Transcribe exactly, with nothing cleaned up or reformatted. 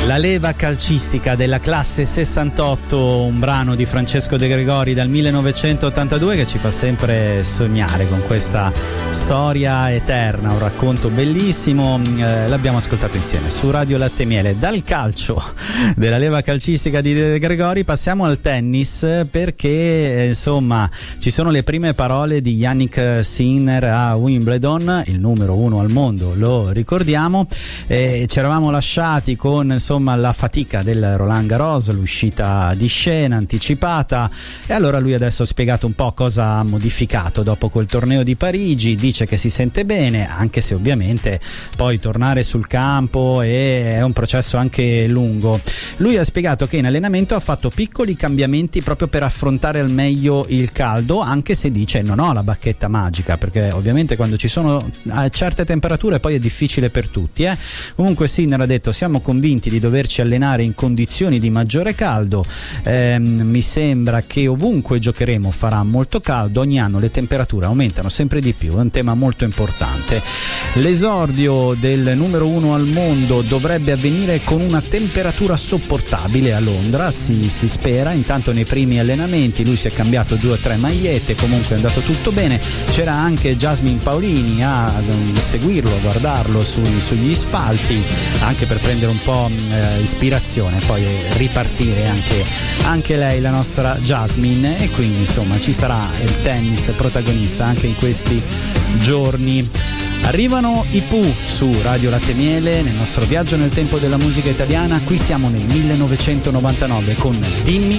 La leva calcistica della classe sessantotto, un brano di Francesco De Gregori dal millenovecentottantadue che ci fa sempre sognare con questa storia eterna, un racconto bellissimo. Eh, l'abbiamo ascoltato insieme su Radio Latte e Miele. Dal calcio della leva calcistica di De Gregori passiamo al tennis, perché eh, insomma ci sono le prime parole di Jannik Sinner a Wimbledon, il numero uno al mondo, lo ricordiamo. Eh, ci eravamo lasciati con insomma Insomma, la fatica del Roland Garros, l'uscita di scena anticipata, e allora lui adesso ha spiegato un po' cosa ha modificato dopo quel torneo di Parigi. Dice che si sente bene, anche se ovviamente poi tornare sul campo è un processo anche lungo. Lui ha spiegato che in allenamento ha fatto piccoli cambiamenti proprio per affrontare al meglio il caldo, anche se dice non ho la bacchetta magica, perché ovviamente quando ci sono a certe temperature poi è difficile per tutti. Eh? Comunque Sinner ha detto: siamo convinti di doverci allenare in condizioni di maggiore caldo, eh, mi sembra che ovunque giocheremo farà molto caldo, ogni anno le temperature aumentano sempre di più, è un tema molto importante. L'esordio del numero uno al mondo dovrebbe avvenire con una temperatura sopportabile a Londra, si, si spera. Intanto nei primi allenamenti lui si è cambiato due o tre magliette, comunque è andato tutto bene. C'era anche Jasmine Paolini a seguirlo, a guardarlo sui, sugli spalti, anche per prendere un po' eh, ispirazione, poi ripartire anche, anche lei, la nostra Jasmine, e quindi insomma ci sarà il tennis protagonista anche in questi giorni. Arrivano i Pooh su Radio Latte e Miele nel nostro viaggio nel tempo della musica italiana. Qui siamo nel millenovecentonovantanove con Dimmi